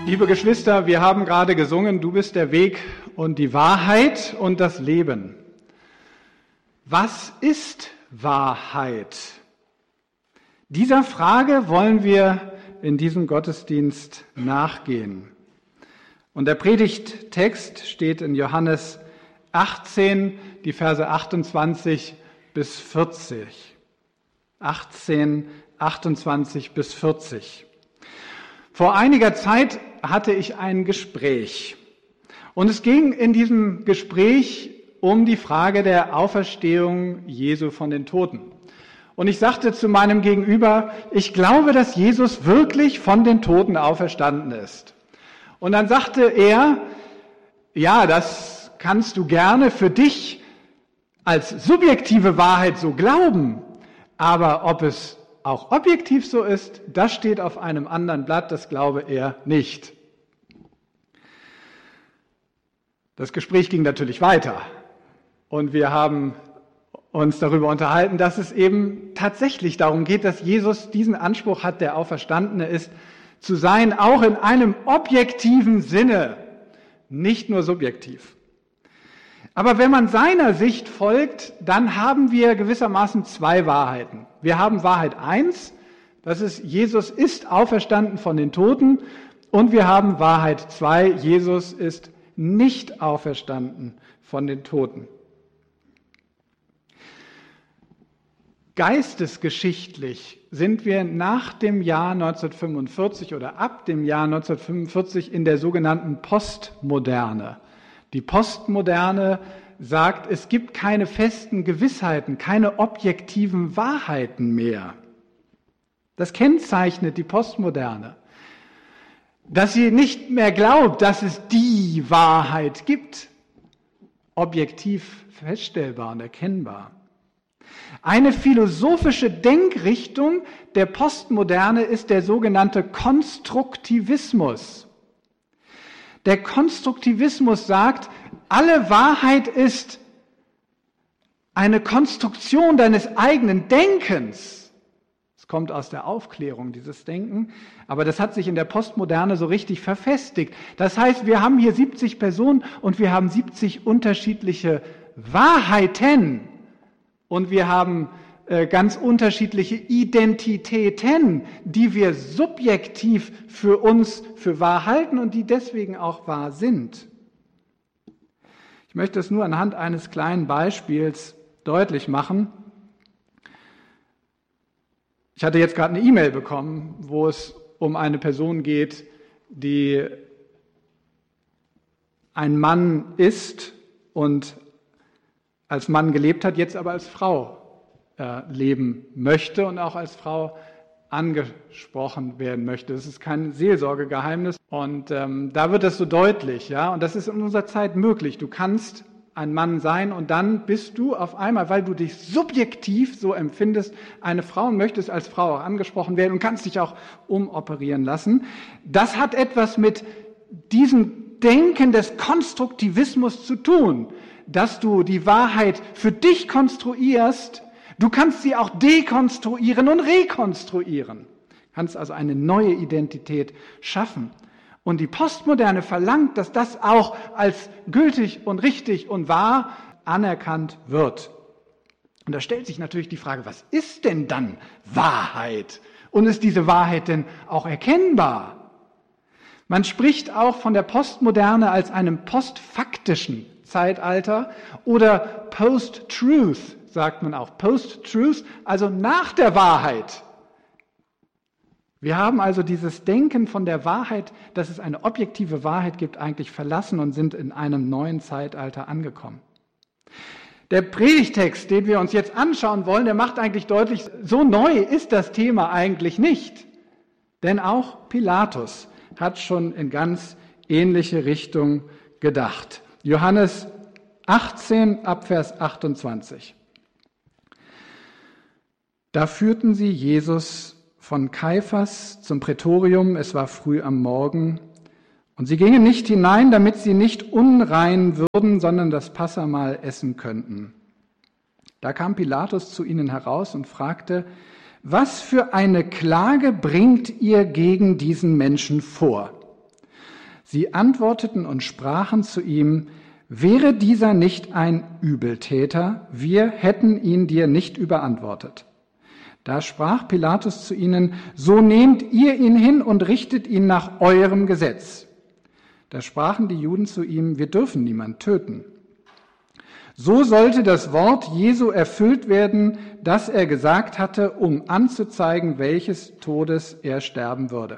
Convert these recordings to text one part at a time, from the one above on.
Liebe Geschwister, wir haben gerade gesungen, du bist der Weg und die Wahrheit und das Leben. Was ist Wahrheit? Dieser Frage wollen wir in diesem Gottesdienst nachgehen. Und der Predigttext steht in Johannes 18, die Verse 28 bis 40. 18, 28 bis 40. Vor einiger Zeit hatte ich ein Gespräch. Und es ging in diesem Gespräch um die Frage der Auferstehung Jesu von den Toten. Und ich sagte zu meinem Gegenüber, ich glaube, dass Jesus wirklich von den Toten auferstanden ist. Und dann sagte er, ja, das kannst du gerne für dich als subjektive Wahrheit so glauben, aber ob es auch objektiv so ist, das steht auf einem anderen Blatt, das glaube er nicht. Das Gespräch ging natürlich weiter und wir haben uns darüber unterhalten, dass es eben tatsächlich darum geht, dass Jesus diesen Anspruch hat, der Auferstandene ist, zu sein, auch in einem objektiven Sinne, nicht nur subjektiv. Aber wenn man seiner Sicht folgt, dann haben wir gewissermaßen zwei Wahrheiten. Wir haben Wahrheit 1, das ist, Jesus ist auferstanden von den Toten, und wir haben Wahrheit 2, Jesus ist nicht auferstanden von den Toten. Geistesgeschichtlich sind wir nach dem Jahr 1945 oder ab dem Jahr 1945 in der sogenannten Postmoderne. Die Postmoderne sagt, es gibt keine festen Gewissheiten, keine objektiven Wahrheiten mehr. Das kennzeichnet die Postmoderne. Dass sie nicht mehr glaubt, dass es die Wahrheit gibt, objektiv feststellbar und erkennbar. Eine philosophische Denkrichtung der Postmoderne ist der sogenannte Konstruktivismus. Der Konstruktivismus sagt, alle Wahrheit ist eine Konstruktion deines eigenen Denkens. Es kommt aus der Aufklärung, dieses Denken, aber das hat sich in der Postmoderne so richtig verfestigt. Das heißt, wir haben hier 70 Personen und wir haben 70 unterschiedliche Wahrheiten und wir haben ganz unterschiedliche Identitäten, die wir subjektiv für uns für wahr halten und die deswegen auch wahr sind. Ich möchte es nur anhand eines kleinen Beispiels deutlich machen. Ich hatte jetzt gerade eine E-Mail bekommen, wo es um eine Person geht, die ein Mann ist und als Mann gelebt hat, jetzt aber als Frau leben möchte und auch als Frau angesprochen werden möchte. Das ist kein Seelsorgegeheimnis und da wird das so deutlich, ja. Und das ist in unserer Zeit möglich. Du kannst ein Mann sein und dann bist du auf einmal, weil du dich subjektiv so empfindest, eine Frau und möchtest als Frau auch angesprochen werden und kannst dich auch umoperieren lassen. Das hat etwas mit diesem Denken des Konstruktivismus zu tun, dass du die Wahrheit für dich konstruierst. Du kannst sie auch dekonstruieren und rekonstruieren. Du kannst also eine neue Identität schaffen. Und die Postmoderne verlangt, dass das auch als gültig und richtig und wahr anerkannt wird. Und da stellt sich natürlich die Frage, was ist denn dann Wahrheit? Und ist diese Wahrheit denn auch erkennbar? Man spricht auch von der Postmoderne als einem postfaktischen Zeitalter oder Post-Truth, sagt man auch. Post-Truth, also nach der Wahrheit. Wir haben also dieses Denken von der Wahrheit, dass es eine objektive Wahrheit gibt, eigentlich verlassen und sind in einem neuen Zeitalter angekommen. Der Predigtext, den wir uns jetzt anschauen wollen, der macht eigentlich deutlich, so neu ist das Thema eigentlich nicht. Denn auch Pilatus hat schon in ganz ähnliche Richtung gedacht. Johannes 18 ab Vers 28. Da führten sie Jesus von Kaiphas zum Prätorium, es war früh am Morgen, und sie gingen nicht hinein, damit sie nicht unrein würden, sondern das Passahmahl essen könnten. Da kam Pilatus zu ihnen heraus und fragte, was für eine Klage bringt ihr gegen diesen Menschen vor? Sie antworteten und sprachen zu ihm: Wäre dieser nicht ein Übeltäter, wir hätten ihn dir nicht überantwortet. Da sprach Pilatus zu ihnen: So nehmt ihr ihn hin und richtet ihn nach eurem Gesetz. Da sprachen die Juden zu ihm: Wir dürfen niemand töten. So sollte das Wort Jesu erfüllt werden, das er gesagt hatte, um anzuzeigen, welches Todes er sterben würde.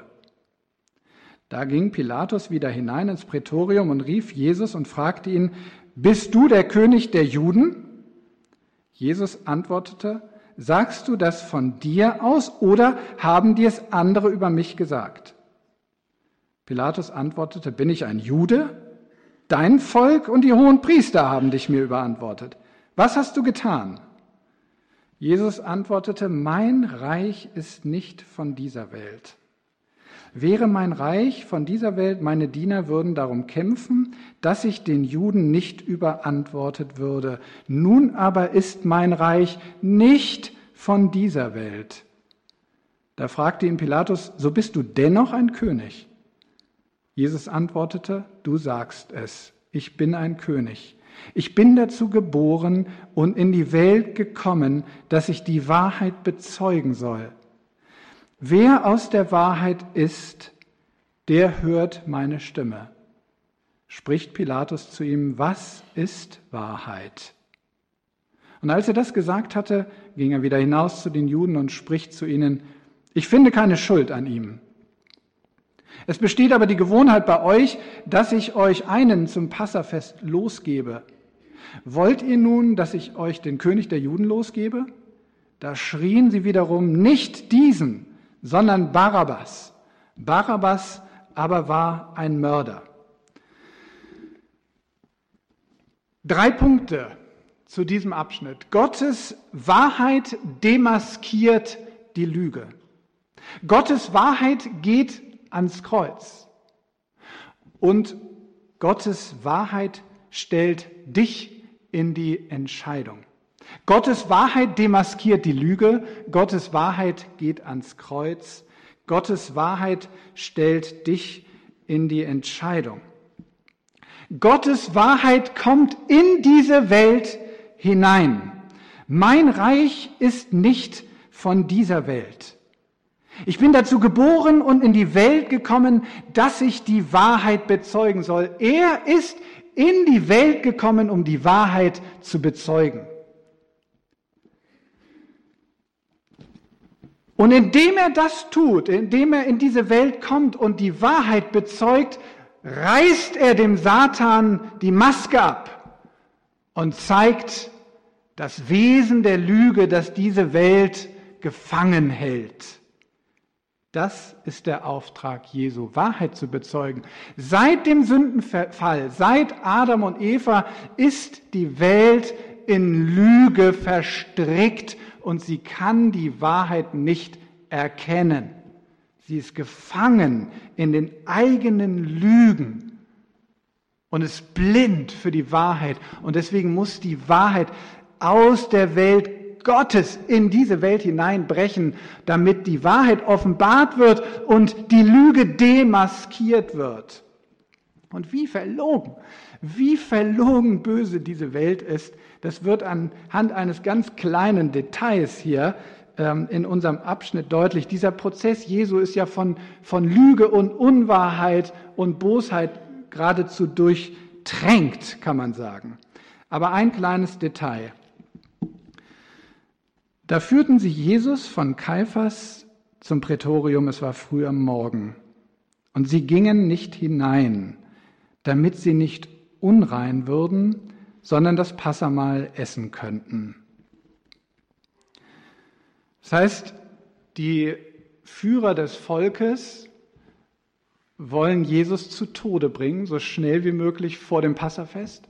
Da ging Pilatus wieder hinein ins Prätorium und rief Jesus und fragte ihn: Bist du der König der Juden? Jesus antwortete: Sagst du das von dir aus oder haben dir es andere über mich gesagt? Pilatus antwortete: Bin ich ein Jude? Dein Volk und die Hohenpriester haben dich mir überantwortet. Was hast du getan? Jesus antwortete: Mein Reich ist nicht von dieser Welt. Wäre mein Reich von dieser Welt, meine Diener würden darum kämpfen, dass ich den Juden nicht überantwortet würde. Nun aber ist mein Reich nicht von dieser Welt. Da fragte ihn Pilatus: So bist du dennoch ein König? Jesus antwortete: Du sagst es, ich bin ein König. Ich bin dazu geboren und in die Welt gekommen, dass ich die Wahrheit bezeugen soll. Wer aus der Wahrheit ist, der hört meine Stimme. Spricht Pilatus zu ihm: Was ist Wahrheit? Und als er das gesagt hatte, ging er wieder hinaus zu den Juden und spricht zu ihnen: Ich finde keine Schuld an ihm. Es besteht aber die Gewohnheit bei euch, dass ich euch einen zum Passafest losgebe. Wollt ihr nun, dass ich euch den König der Juden losgebe? Da schrien sie wiederum: Nicht diesen, sondern Barabbas. Barabbas aber war ein Mörder. 3 Punkte zu diesem Abschnitt. Gottes Wahrheit demaskiert die Lüge. Gottes Wahrheit geht ans Kreuz. Und Gottes Wahrheit stellt dich in die Entscheidung. Gottes Wahrheit demaskiert die Lüge. Gottes Wahrheit geht ans Kreuz. Gottes Wahrheit stellt dich in die Entscheidung. Gottes Wahrheit kommt in diese Welt hinein. Mein Reich ist nicht von dieser Welt. Ich bin dazu geboren und in die Welt gekommen, dass ich die Wahrheit bezeugen soll. Er ist in die Welt gekommen, um die Wahrheit zu bezeugen. Und indem er das tut, indem er in diese Welt kommt und die Wahrheit bezeugt, reißt er dem Satan die Maske ab und zeigt das Wesen der Lüge, das diese Welt gefangen hält. Das ist der Auftrag Jesu, Wahrheit zu bezeugen. Seit dem Sündenfall, seit Adam und Eva ist die Welt in Lüge verstrickt und sie kann die Wahrheit nicht erkennen. Sie ist gefangen in den eigenen Lügen und ist blind für die Wahrheit. Und deswegen muss die Wahrheit aus der Welt Gottes in diese Welt hineinbrechen, damit die Wahrheit offenbart wird und die Lüge demaskiert wird. Und wie verlogen böse diese Welt ist, das wird anhand eines ganz kleinen Details hier in unserem Abschnitt deutlich. Dieser Prozess Jesu ist ja von Lüge und Unwahrheit und Bosheit geradezu durchtränkt, kann man sagen. Aber ein kleines Detail. Da führten sie Jesus von Kaiphas zum Prätorium, es war früh am Morgen. Und sie gingen nicht hinein, damit sie nicht unrein würden, sondern das Passahmahl essen könnten. Das heißt, die Führer des Volkes wollen Jesus zu Tode bringen, so schnell wie möglich vor dem Passafest.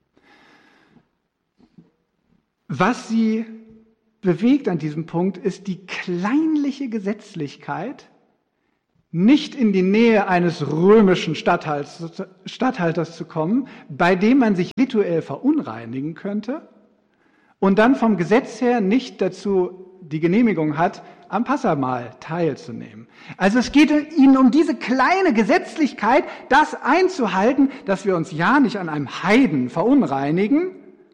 Was sie bewegt an diesem Punkt ist die kleinliche Gesetzlichkeit, nicht in die Nähe eines römischen Statthalters zu kommen, bei dem man sich rituell verunreinigen könnte und dann vom Gesetz her nicht dazu die Genehmigung hat, am Passamahl teilzunehmen. Also es geht ihnen um diese kleine Gesetzlichkeit, das einzuhalten, dass wir uns ja nicht an einem Heiden verunreinigen,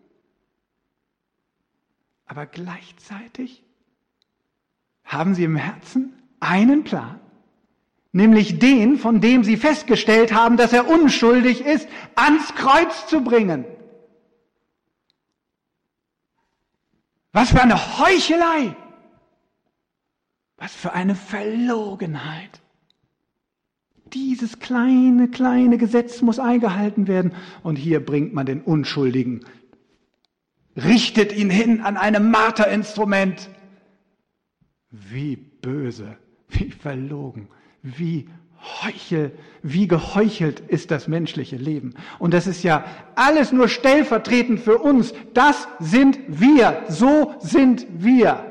aber gleichzeitig haben sie im Herzen einen Plan, nämlich den, von dem sie festgestellt haben, dass er unschuldig ist, ans Kreuz zu bringen. Was für eine Heuchelei! Was für eine Verlogenheit! Dieses kleine Gesetz muss eingehalten werden und hier bringt man den Unschuldigen, richtet ihn hin an einem Marterinstrument. Wie böse, wie verlogen, wie geheuchelt ist das menschliche Leben. Und das ist ja alles nur stellvertretend für uns. Das sind wir, so sind wir.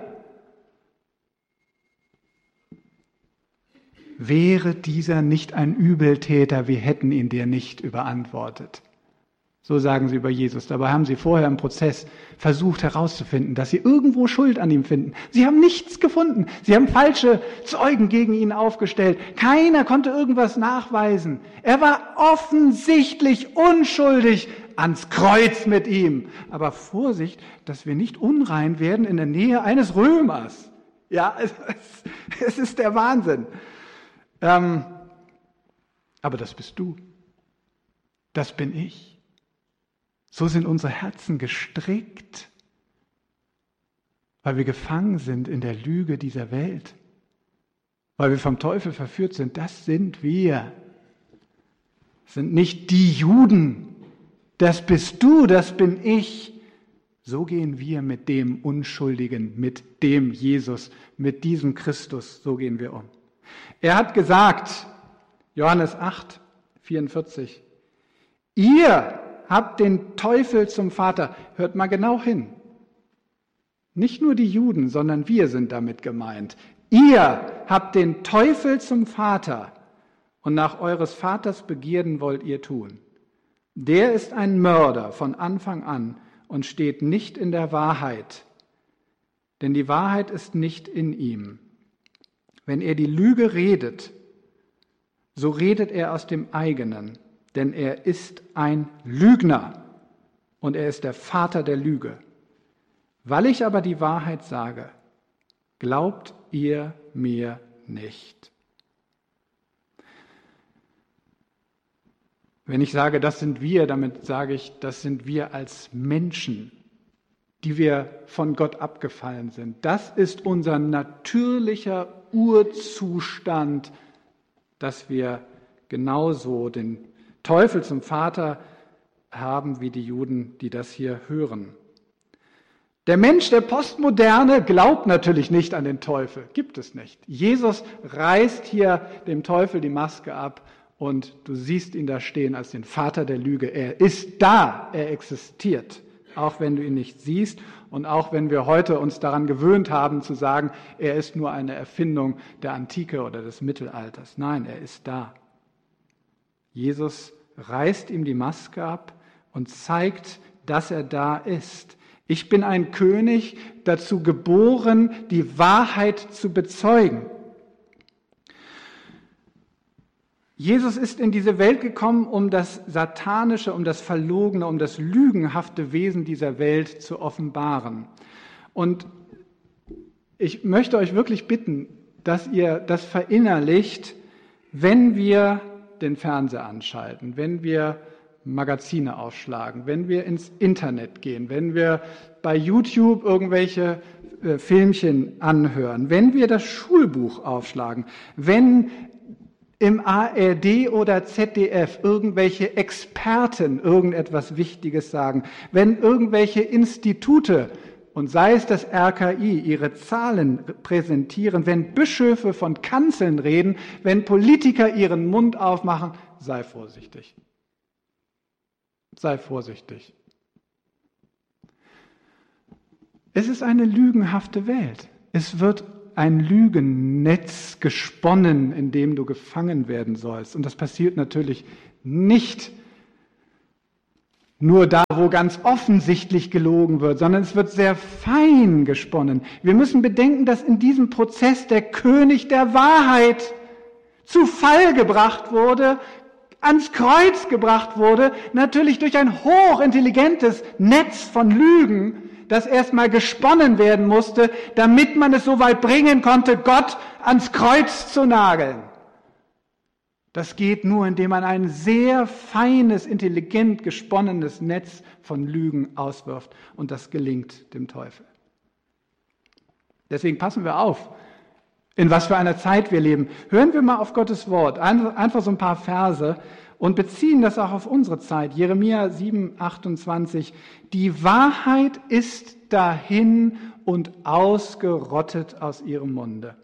Wäre dieser nicht ein Übeltäter, wir hätten ihn dir nicht überantwortet. So sagen sie über Jesus. Dabei haben sie vorher im Prozess versucht herauszufinden, dass sie irgendwo Schuld an ihm finden. Sie haben nichts gefunden. Sie haben falsche Zeugen gegen ihn aufgestellt. Keiner konnte irgendwas nachweisen. Er war offensichtlich unschuldig. Ans Kreuz mit ihm. Aber Vorsicht, dass wir nicht unrein werden in der Nähe eines Römers. Ja, es ist der Wahnsinn. Aber das bist du. Das bin ich. So sind unsere Herzen gestrickt, weil wir gefangen sind in der Lüge dieser Welt, weil wir vom Teufel verführt sind. Das sind wir. Das sind nicht die Juden. Das bist du, das bin ich. So gehen wir mit dem Unschuldigen, mit dem Jesus, mit diesem Christus, so gehen wir um. Er hat gesagt, Johannes 8, 44, ihr habt den Teufel zum Vater. Hört mal genau hin. Nicht nur die Juden, sondern wir sind damit gemeint. Ihr habt den Teufel zum Vater und nach eures Vaters Begierden wollt ihr tun. Der ist ein Mörder von Anfang an und steht nicht in der Wahrheit, denn die Wahrheit ist nicht in ihm. Wenn er die Lüge redet, so redet er aus dem eigenen, denn er ist ein Lügner und er ist der Vater der Lüge. Weil ich aber die Wahrheit sage, glaubt ihr mir nicht. Wenn ich sage, das sind wir, damit sage ich, das sind wir als Menschen, die wir von Gott abgefallen sind. Das ist unser natürlicher Urzustand, dass wir genauso den Teufel zum Vater haben wie die Juden, die das hier hören. Der Mensch der Postmoderne glaubt natürlich nicht an den Teufel, gibt es nicht. Jesus reißt hier dem Teufel die Maske ab und du siehst ihn da stehen als den Vater der Lüge. Er ist da, er existiert, auch wenn du ihn nicht siehst und auch wenn wir heute uns daran gewöhnt haben zu sagen, er ist nur eine Erfindung der Antike oder des Mittelalters. Nein, er ist da. Jesus reißt ihm die Maske ab und zeigt, dass er da ist. Ich bin ein König, dazu geboren, die Wahrheit zu bezeugen. Jesus ist in diese Welt gekommen, um das satanische, um das verlogene, um das lügenhafte Wesen dieser Welt zu offenbaren. Und ich möchte euch wirklich bitten, dass ihr das verinnerlicht, wenn wir den Fernseher anschalten, wenn wir Magazine aufschlagen, wenn wir ins Internet gehen, wenn wir bei YouTube irgendwelche Filmchen anhören, wenn wir das Schulbuch aufschlagen, wenn im ARD oder ZDF irgendwelche Experten irgendetwas Wichtiges sagen, wenn irgendwelche Institute, und sei es das RKI, ihre Zahlen präsentieren, wenn Bischöfe von Kanzeln reden, wenn Politiker ihren Mund aufmachen, sei vorsichtig. Sei vorsichtig. Es ist eine lügenhafte Welt. Es wird ein Lügennetz gesponnen, in dem du gefangen werden sollst. Und das passiert natürlich nicht nur da, wo ganz offensichtlich gelogen wird, sondern es wird sehr fein gesponnen. Wir müssen bedenken, dass in diesem Prozess der König der Wahrheit zu Fall gebracht wurde, ans Kreuz gebracht wurde, natürlich durch ein hochintelligentes Netz von Lügen, das erstmal gesponnen werden musste, damit man es so weit bringen konnte, Gott ans Kreuz zu nageln. Das geht nur, indem man ein sehr feines, intelligent gesponnenes Netz von Lügen auswirft. Und das gelingt dem Teufel. Deswegen passen wir auf, in was für einer Zeit wir leben. Hören wir mal auf Gottes Wort, einfach so ein paar Verse und beziehen das auch auf unsere Zeit. Jeremia 7, 28. Die Wahrheit ist dahin und ausgerottet aus ihrem Munde.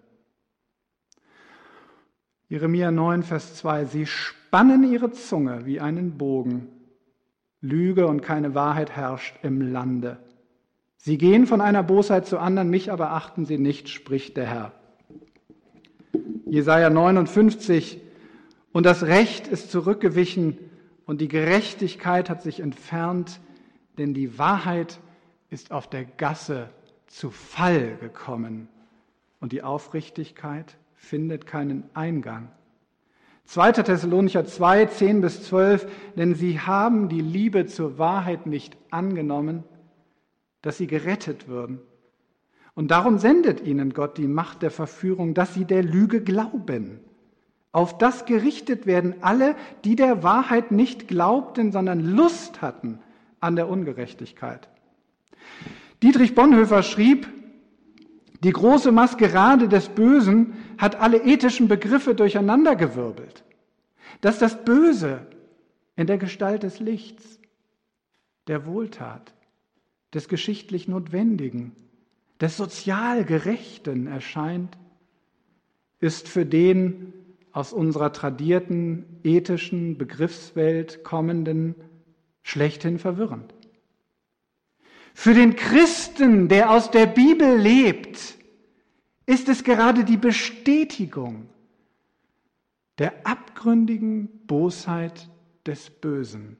Jeremia 9, Vers 2. Sie spannen ihre Zunge wie einen Bogen. Lüge und keine Wahrheit herrscht im Lande. Sie gehen von einer Bosheit zur anderen, mich aber achten sie nicht, spricht der Herr. Jesaja 59. Und das Recht ist zurückgewichen und die Gerechtigkeit hat sich entfernt, denn die Wahrheit ist auf der Gasse zu Fall gekommen und die Aufrichtigkeit findet keinen Eingang. 2. Thessalonicher 2, 10-12, denn sie haben die Liebe zur Wahrheit nicht angenommen, dass sie gerettet würden. Und darum sendet ihnen Gott die Macht der Verführung, dass sie der Lüge glauben. Auf das gerichtet werden alle, die der Wahrheit nicht glaubten, sondern Lust hatten an der Ungerechtigkeit. Dietrich Bonhoeffer schrieb, die große Maskerade des Bösen hat alle ethischen Begriffe durcheinandergewirbelt. Dass das Böse in der Gestalt des Lichts, der Wohltat, des geschichtlich Notwendigen, des sozial Gerechten erscheint, ist für den aus unserer tradierten ethischen Begriffswelt kommenden schlechthin verwirrend. Für den Christen, der aus der Bibel lebt, ist es gerade die Bestätigung der abgründigen Bosheit des Bösen.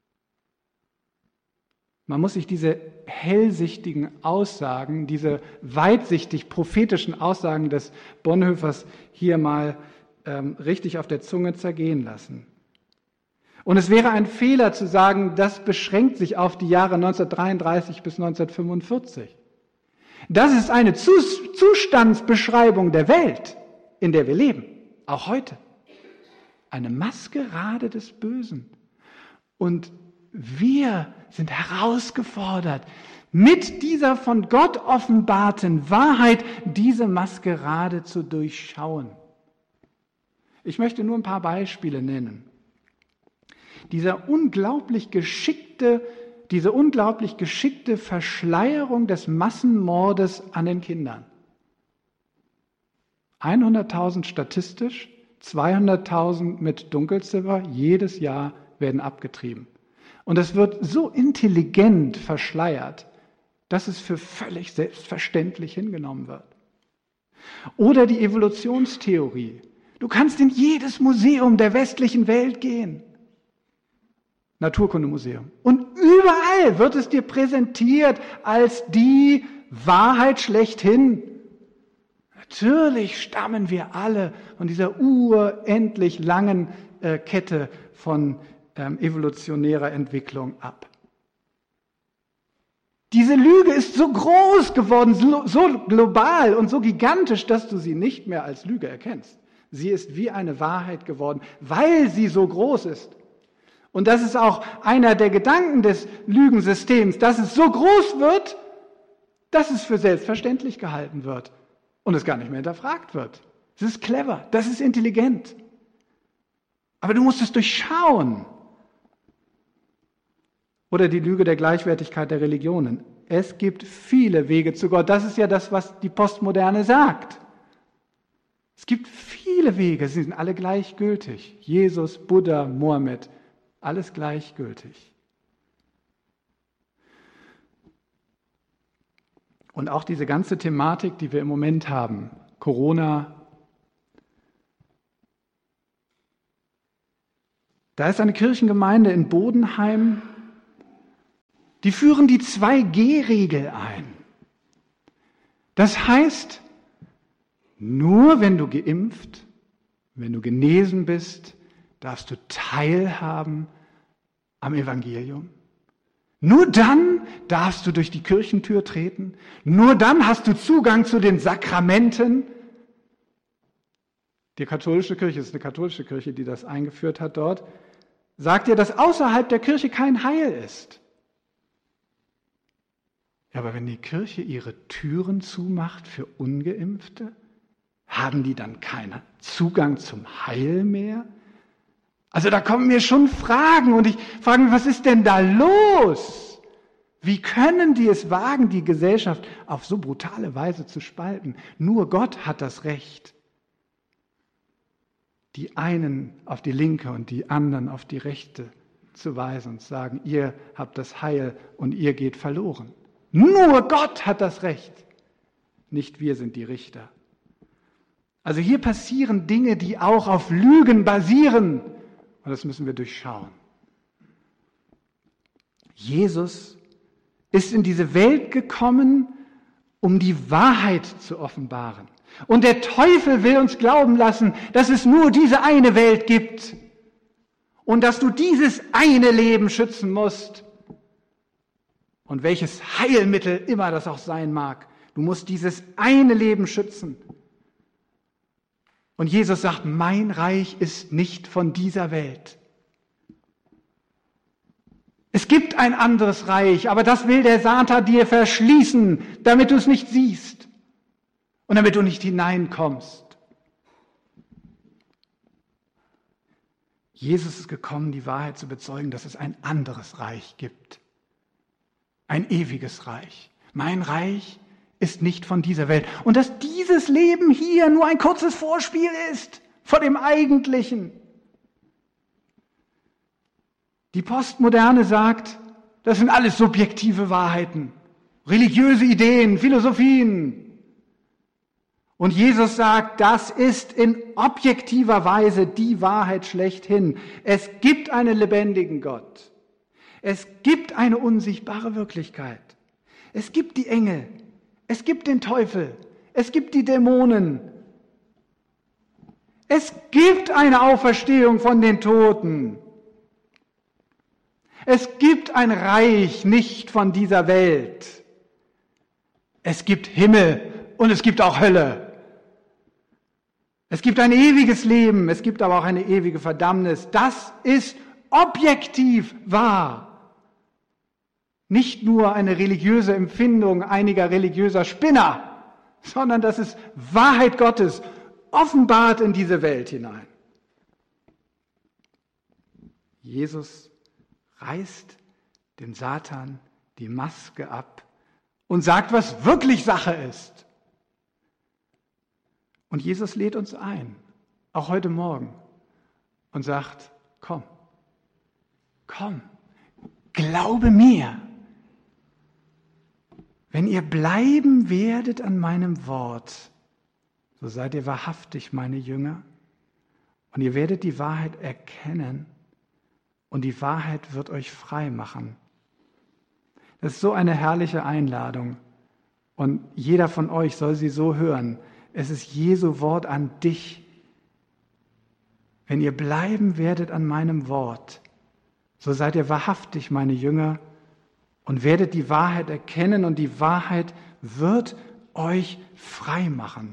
Man muss sich diese hellsichtigen Aussagen, diese weitsichtig prophetischen Aussagen des Bonhoeffers hier mal richtig auf der Zunge zergehen lassen. Und es wäre ein Fehler zu sagen, das beschränkt sich auf die Jahre 1933 bis 1945. Das ist eine Zustandsbeschreibung der Welt, in der wir leben, auch heute. Eine Maskerade des Bösen. Und wir sind herausgefordert, mit dieser von Gott offenbarten Wahrheit diese Maskerade zu durchschauen. Ich möchte nur ein paar Beispiele nennen. Diese unglaublich geschickte Verschleierung des Massenmordes an den Kindern. 100.000 statistisch, 200.000 mit Dunkelziffer, jedes Jahr werden abgetrieben. Und es wird so intelligent verschleiert, dass es für völlig selbstverständlich hingenommen wird. Oder die Evolutionstheorie. Du kannst in jedes Museum der westlichen Welt gehen. Naturkundemuseum. Und überall wird es dir präsentiert als die Wahrheit schlechthin. Natürlich stammen wir alle von dieser unendlich langen Kette von evolutionärer Entwicklung ab. Diese Lüge ist so groß geworden, so global und so gigantisch, dass du sie nicht mehr als Lüge erkennst. Sie ist wie eine Wahrheit geworden, weil sie so groß ist. Und das ist auch einer der Gedanken des Lügensystems, dass es so groß wird, dass es für selbstverständlich gehalten wird und es gar nicht mehr hinterfragt wird. Das ist clever, das ist intelligent. Aber du musst es durchschauen. Oder die Lüge der Gleichwertigkeit der Religionen. Es gibt viele Wege zu Gott. Das ist ja das, was die Postmoderne sagt. Es gibt viele Wege, sie sind alle gleichgültig. Jesus, Buddha, Mohammed, alles gleichgültig. Und auch diese ganze Thematik, die wir im Moment haben, Corona, da ist eine Kirchengemeinde in Bodenheim, die führen die 2G-Regel ein. Das heißt, nur wenn du geimpft, wenn du genesen bist, darfst du teilhaben am Evangelium. Nur dann darfst du durch die Kirchentür treten. Nur dann hast du Zugang zu den Sakramenten. Die katholische Kirche, ist eine katholische Kirche, die das eingeführt hat dort, sagt dir, dass außerhalb der Kirche kein Heil ist. Ja, aber wenn die Kirche ihre Türen zumacht für Ungeimpfte, haben die dann keinen Zugang zum Heil mehr? Also da kommen mir schon Fragen und ich frage mich, was ist denn da los? Wie können die es wagen, die Gesellschaft auf so brutale Weise zu spalten? Nur Gott hat das Recht, die einen auf die linke und die anderen auf die rechte zu weisen und zu sagen, ihr habt das Heil und ihr geht verloren. Nur Gott hat das Recht, nicht wir sind die Richter. Also hier passieren Dinge, die auch auf Lügen basieren. Und das müssen wir durchschauen. Jesus ist in diese Welt gekommen, um die Wahrheit zu offenbaren. Und der Teufel will uns glauben lassen, dass es nur diese eine Welt gibt und dass du dieses eine Leben schützen musst. Und welches Heilmittel immer das auch sein mag, du musst dieses eine Leben schützen. Und Jesus sagt, mein Reich ist nicht von dieser Welt. Es gibt ein anderes Reich, aber das will der Satan dir verschließen, damit du es nicht siehst und damit du nicht hineinkommst. Jesus ist gekommen, die Wahrheit zu bezeugen, dass es ein anderes Reich gibt. Ein ewiges Reich. Mein Reich ist nicht von dieser Welt. Und dass dieses Leben hier nur ein kurzes Vorspiel ist vor dem Eigentlichen. Die Postmoderne sagt, das sind alles subjektive Wahrheiten, religiöse Ideen, Philosophien. Und Jesus sagt, das ist in objektiver Weise die Wahrheit schlechthin. Es gibt einen lebendigen Gott. Es gibt eine unsichtbare Wirklichkeit. Es gibt die Engel. Es gibt den Teufel. Es gibt die Dämonen. Es gibt eine Auferstehung von den Toten. Es gibt ein Reich nicht von dieser Welt. Es gibt Himmel und es gibt auch Hölle. Es gibt ein ewiges Leben, es gibt aber auch eine ewige Verdammnis. Das ist objektiv wahr. Nicht nur eine religiöse Empfindung einiger religiöser Spinner, sondern das ist Wahrheit Gottes, offenbart in diese Welt hinein. Jesus reißt dem Satan die Maske ab und sagt, was wirklich Sache ist. Und Jesus lädt uns ein, auch heute Morgen, und sagt, komm, glaube mir. Wenn ihr bleiben werdet an meinem Wort, so seid ihr wahrhaftig meine Jünger und ihr werdet die Wahrheit erkennen und die Wahrheit wird euch frei machen. Das ist so eine herrliche Einladung und jeder von euch soll sie so hören. Es ist Jesu Wort an dich. Wenn ihr bleiben werdet an meinem Wort, so seid ihr wahrhaftig meine Jünger und werdet die Wahrheit erkennen und die Wahrheit wird euch frei machen.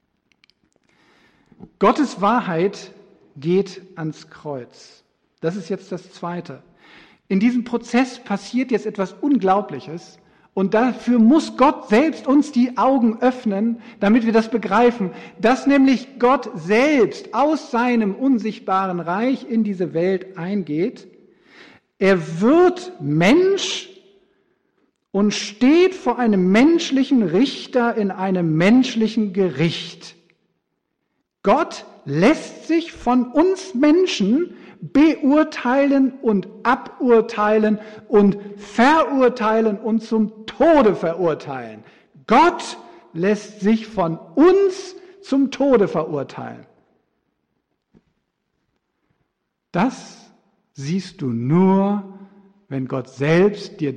Gottes Wahrheit geht ans Kreuz. Das ist jetzt das Zweite. In diesem Prozess passiert jetzt etwas Unglaubliches und dafür muss Gott selbst uns die Augen öffnen, damit wir das begreifen, dass nämlich Gott selbst aus seinem unsichtbaren Reich in diese Welt eingeht. Er wird Mensch und steht vor einem menschlichen Richter in einem menschlichen Gericht. Gott lässt sich von uns Menschen beurteilen und aburteilen und verurteilen und zum Tode verurteilen. Gott lässt sich von uns zum Tode verurteilen. Das siehst du nur, wenn Gott selbst dir